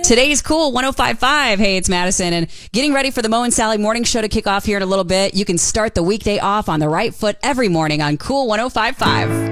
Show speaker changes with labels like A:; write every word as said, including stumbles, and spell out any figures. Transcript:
A: Today's Cool one oh five point five. Hey, it's Madison, and getting ready for the Mo and Sally morning show to kick off here in a little bit. You can start the weekday off on the right foot every morning on Cool one oh five point five.